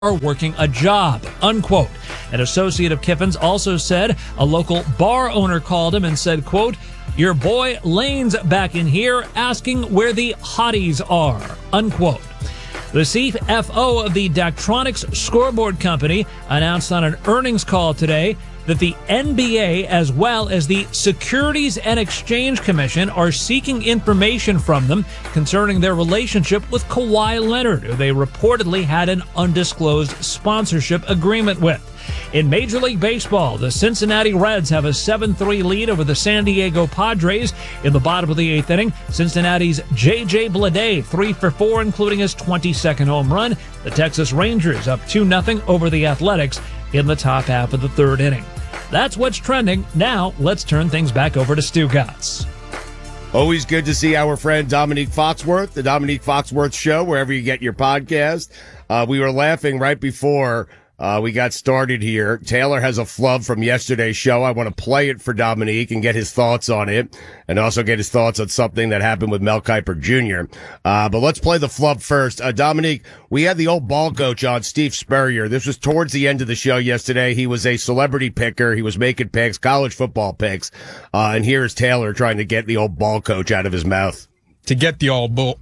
working a job, unquote. An associate of Kiffin's also said a local bar owner called him and said, quote, "Your boy Lane's back in here asking where the hotties are," unquote. The CFO of the Daktronics Scoreboard Company announced on an earnings call today that the NBA as well as the Securities and Exchange Commission are seeking information from them concerning their relationship with Kawhi Leonard, who they reportedly had an undisclosed sponsorship agreement with. In Major League Baseball, the Cincinnati Reds have a 7-3 lead over the San Diego Padres. In the bottom of the 8th inning, Cincinnati's J.J. Bleday 3 for 4, including his 22nd home run. The Texas Rangers up 2-0 over the Athletics in the top half of the 3rd inning. That's what's trending. Now, let's turn things back over to Stu Gatz. Always good to see our friend Dominique Foxworth, the Dominique Foxworth Show, wherever you get your podcast. We were laughing right before we got started here. Taylor has a flub from yesterday's show. I want to play it for Dominique and get his thoughts on it, and also get his thoughts on something that happened with Mel Kiper Jr. But let's play the flub first. Dominique, we had the old ball coach on, Steve Spurrier. This was towards the end of the show yesterday. He was a celebrity picker. He was making picks, college football picks. And here's Taylor trying to get the old ball coach out of his mouth. To get the all boat.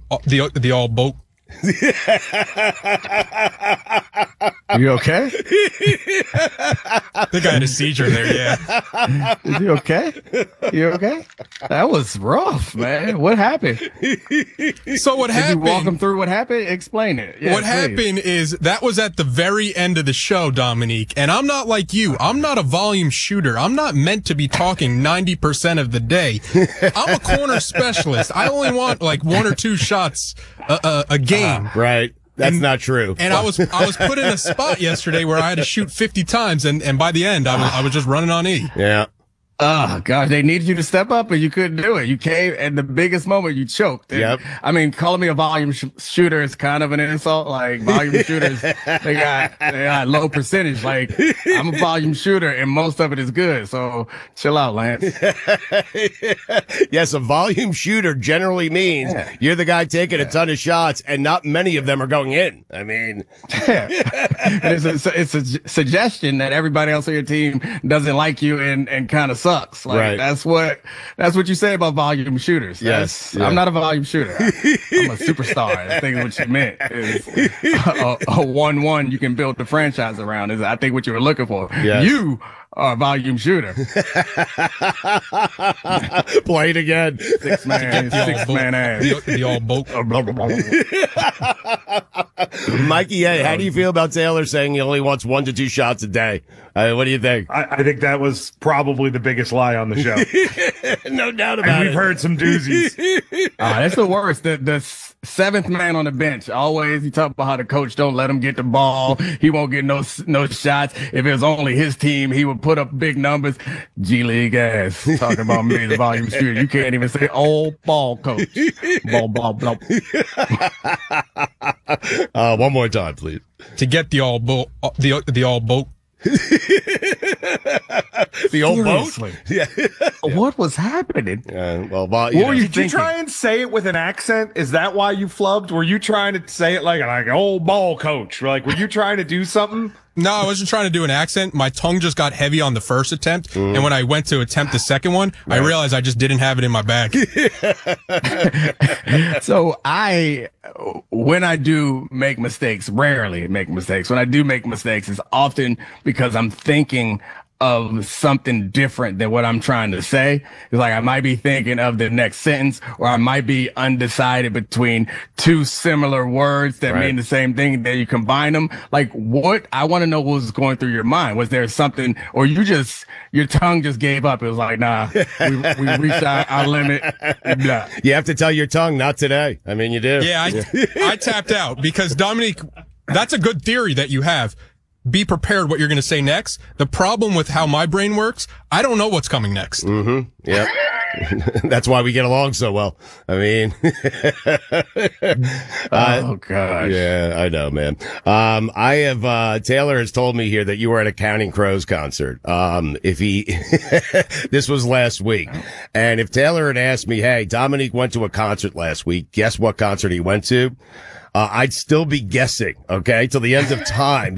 You okay? I think I had a seizure there, yeah. Is he okay? You okay? That was rough, man. What happened? So what happened? Did you walk him through what happened? Explain it. Yeah, what happened is that was at the very end of the show, Dominique. And I'm not like you. I'm not a volume shooter. I'm not meant to be talking 90% of the day. I'm a corner specialist. I only want like 1 or 2 shots a game. Right. That's not true. And I was put in a spot yesterday where I had to shoot 50 times, and by the end, I was just running on E. Yeah. Oh, gosh, they needed you to step up, and you couldn't do it. You came at the biggest moment, you choked. And, yep. I mean, calling me a volume shooter is kind of an insult. Like, volume shooters, they got low percentage. Like, I'm a volume shooter, and most of it is good. So, chill out, Lance. Yes, a volume shooter generally means you're the guy taking a ton of shots, and not many of them are going in. I mean, it's a suggestion that everybody else on your team doesn't like you and kind of sucks. Like, right. That's what you say about volume shooters. Yes. Yeah. I'm not a volume shooter. I'm a superstar. I think what you meant is a 1-1 you can build the franchise around is I think what you were looking for. Yes. You are a volume shooter. Play it again. Six man ass. The all boat. Mikey, hey, how do you feel about Taylor saying he only wants 1 to 2 shots a day? What do you think? I think that was probably the biggest lie on the show. No doubt about it. We've heard some doozies. That's the worst. The seventh man on the bench. Always, he talk about how the coach don't let him get the ball. He won't get no shots. If it was only his team, he would put up big numbers. G League ass. Talking about me, the volume shooter. You can't even say old ball coach. Ball. One more time, please. To get the all boat. The all boat. The old boat? Yeah. What was happening? What were you Did you try and say it with an accent? Is that why you flubbed? Were you trying to say it like old ball coach? Like, were you trying to do something? No, I wasn't trying to do an accent. My tongue just got heavy on the first attempt. And when I went to attempt the second one, I realized I just didn't have it in my bag. So when I do make mistakes, rarely make mistakes. When I do make mistakes, it's often because I'm thinking of something different than what I'm trying to say. It's like I might be thinking of the next sentence, or I might be undecided between 2 similar words that mean the same thing. Then you combine them. Like, what? I want to know what was going through your mind. Was there something, or your tongue just gave up? It was like, nah, we reached our limit. Blah. You have to tell your tongue, not today. I mean, you do. Yeah, I tapped out because, Dominique, that's a good theory that you have. Be prepared what you're going to say next. The problem with how my brain works, I don't know what's coming next. Mm-hmm. Yep. That's why we get along so well. I mean, oh gosh. Yeah, I know, man. Taylor has told me here that you were at a Counting Crows concert. This was last week. And if Taylor had asked me, hey, Dominique went to a concert last week, guess what concert he went to? I'd still be guessing, okay, till the end of time.